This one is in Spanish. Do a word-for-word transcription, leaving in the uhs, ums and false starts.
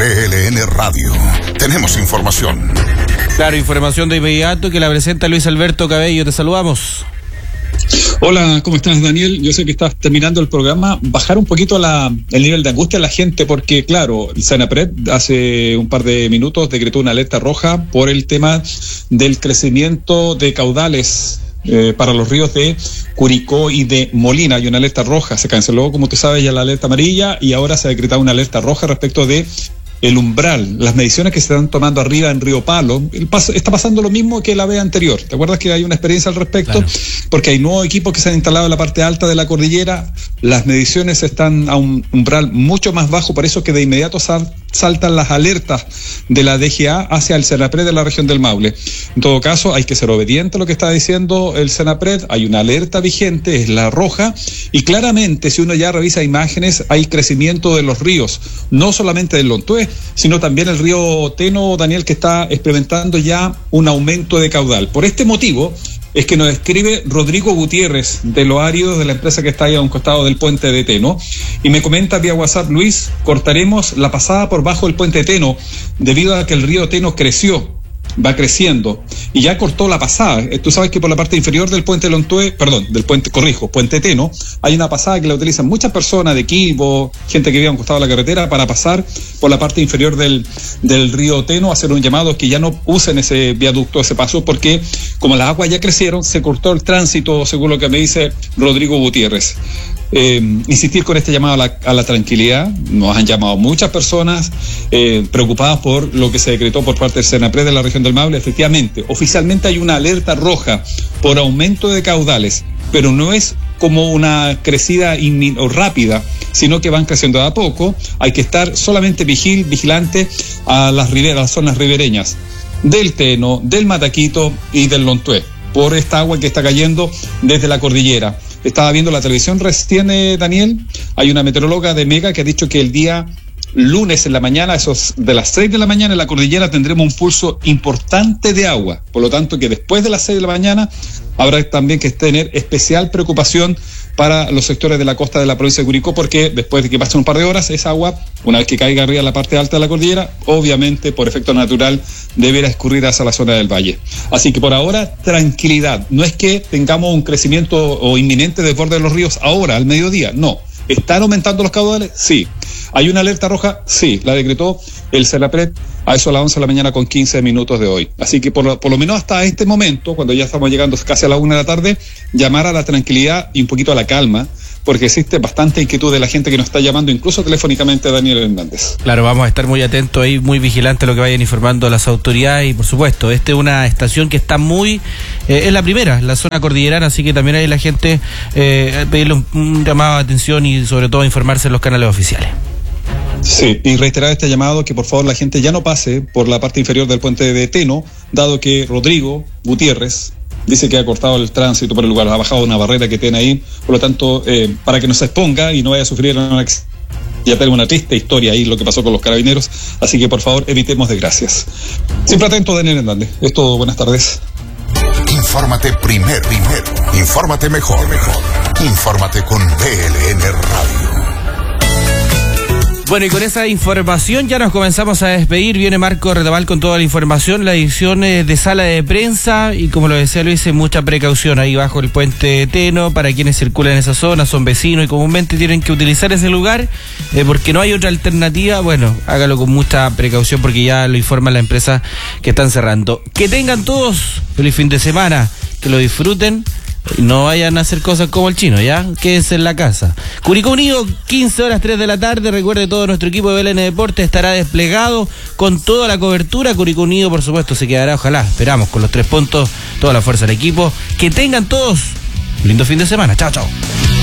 B L N Radio. Tenemos información. Claro, información de inmediato que la presenta Luis Alberto Cabello. Te saludamos. Hola, ¿cómo estás, Daniel? Yo sé que estás terminando el programa. Bajar un poquito la, el nivel de angustia de la gente porque, claro, el Senapred hace un par de minutos decretó una alerta roja por el tema del crecimiento de caudales eh, para los ríos de Curicó y de Molina. Hay una alerta roja, se canceló, como tú sabes, ya la alerta amarilla y ahora se ha decretado una alerta roja respecto de el umbral, las mediciones que se están tomando arriba en Río Palo. El paso, está pasando lo mismo que la vez anterior. ¿Te acuerdas que hay una experiencia al respecto? Claro. Porque hay nuevos equipos que se han instalado en la parte alta de la cordillera. Las mediciones están a un umbral mucho más bajo, por eso que de inmediato sal, saltan las alertas de la D G A hacia el Senapred de la región del Maule. En todo caso, hay que ser obediente a lo que está diciendo el Senapred. Hay una alerta vigente, es la roja, y claramente, si uno ya revisa imágenes, hay crecimiento de los ríos, no solamente del Lontué, sino también el río Teno, Daniel, que está experimentando ya un aumento de caudal. Por este motivo es que nos escribe Rodrigo Gutiérrez de Los Áridos, de la empresa que está ahí a un costado del puente de Teno, y me comenta vía WhatsApp: Luis, cortaremos la pasada por bajo del puente de Teno debido a que el río Teno creció, va creciendo y ya cortó la pasada. Tú sabes que por la parte inferior del puente Lontué, perdón, del puente, corrijo, puente Teno, hay una pasada que la utilizan muchas personas de Quilbo, gente que vive a un costado de la carretera, para pasar por la parte inferior del, del río Teno, hacer un llamado que ya no usen ese viaducto, ese paso, porque como las aguas ya crecieron, se cortó el tránsito, según lo que me dice Rodrigo Gutiérrez. Eh, insistir con este llamado a la, a la tranquilidad. Nos han llamado muchas personas eh, preocupadas por lo que se decretó por parte del Senapred de la región del Maule. Efectivamente, oficialmente hay una alerta roja por aumento de caudales, pero no es como una crecida inmin- o rápida, sino que van creciendo de a poco. Hay que estar solamente vigil, vigilante a las riberas, a las zonas ribereñas del Teno, del Mataquito y del Lontué, por esta agua que está cayendo desde la cordillera. Estaba viendo la televisión recién, eh, Daniel, hay una meteoróloga de Mega que ha dicho que el día lunes en la mañana, esos de las seis de la mañana en la cordillera, tendremos un pulso importante de agua. Por lo tanto, que después de las seis de la mañana habrá también que tener especial preocupación para los sectores de la costa de la provincia de Curicó, porque después de que pasen un par de horas, esa agua, una vez que caiga arriba en la parte alta de la cordillera, obviamente por efecto natural deberá escurrir hacia la zona del valle. Así que por ahora, tranquilidad. No es que tengamos un crecimiento o inminente desborde de los ríos ahora, al mediodía, no. ¿Están aumentando los caudales? Sí. ¿Hay una alerta roja? Sí, la decretó el Senapred a eso a las once de la mañana con quince minutos de hoy. Así que por lo, por lo menos hasta este momento, cuando ya estamos llegando casi a la una de la tarde, llamar a la tranquilidad y un poquito a la calma, porque existe bastante inquietud de la gente que nos está llamando, incluso telefónicamente, a Daniel Hernández. Claro, vamos a estar muy atentos ahí, muy vigilantes a lo que vayan informando las autoridades, y por supuesto, esta es una estación que está muy, eh, es la primera, la zona cordillerana, así que también hay la gente, eh, pedirle un, un llamado de atención y sobre todo informarse en los canales oficiales. Sí, y reiterar este llamado, que por favor la gente ya no pase por la parte inferior del puente de Teno, dado que Rodrigo Gutiérrez dice que ha cortado el tránsito por el lugar, ha bajado una barrera que tiene ahí, por lo tanto, eh, para que no se exponga y no vaya a sufrir una accidente. Ya tenemos una triste historia ahí, lo que pasó con los carabineros, así que por favor evitemos desgracias. Siempre atento, Daniel Hernández. Es todo, buenas tardes. Infórmate primero, primero. Infórmate mejor, mejor. Infórmate con B L N Radio. Bueno, y con esa información ya nos comenzamos a despedir. Viene Marco Retamal con toda la información, la edición de sala de prensa, y como lo decía Luis, mucha precaución ahí bajo el puente Teno para quienes circulan en esa zona, son vecinos y comúnmente tienen que utilizar ese lugar eh, porque no hay otra alternativa. Bueno, hágalo con mucha precaución porque ya lo informa la empresa que están cerrando. Que tengan todos feliz fin de semana, que lo disfruten. No vayan a hacer cosas como el chino, ¿ya? Quédense en la casa. Curicó Unido, quince horas, tres de la tarde. Recuerde, todo nuestro equipo de B L N Deportes estará desplegado con toda la cobertura. Curicó Unido, por supuesto, se quedará, ojalá, esperamos, con los tres puntos, toda la fuerza del equipo. Que tengan todos un lindo fin de semana. Chao, chao.